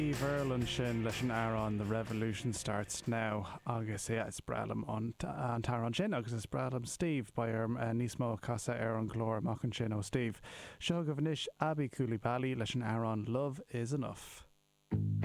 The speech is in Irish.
Steve Irwin sin leis an Aaron, The Revolution Starts Now, agus is bralam an taran sin, agus is bralam Steve by níos mó casa an glór amach an sin ó Steve. Seo go bhanis Abby Coulibaly leis an Aaron, Love Is Enough.